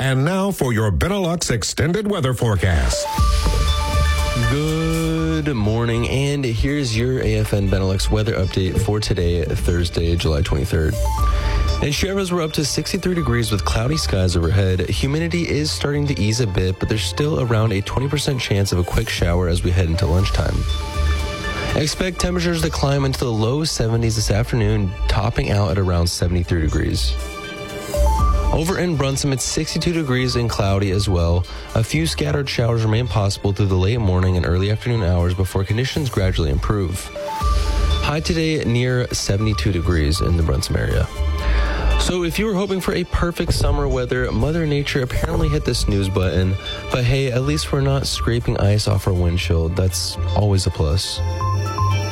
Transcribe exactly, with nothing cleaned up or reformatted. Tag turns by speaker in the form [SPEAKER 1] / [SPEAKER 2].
[SPEAKER 1] And now for your Benelux extended weather forecast.
[SPEAKER 2] Good morning, and here's your A F N Benelux weather update for today, Thursday, July twenty-third. And Sierras were up to sixty-three degrees with cloudy skies overhead. Humidity is starting to ease a bit, but there's still around a twenty percent chance of a quick shower as we head into lunchtime. Expect temperatures to climb into the low seventies this afternoon, topping out at around seventy-three degrees. Over in Brunson, it's sixty-two degrees and cloudy as well. A few scattered showers remain possible through the late morning and early afternoon hours before conditions gradually improve. High today near seventy-two degrees in the Brunson area. So if you were hoping for a perfect summer weather, Mother Nature apparently hit the snooze button. But hey, at least we're not scraping ice off our windshield. That's always a plus.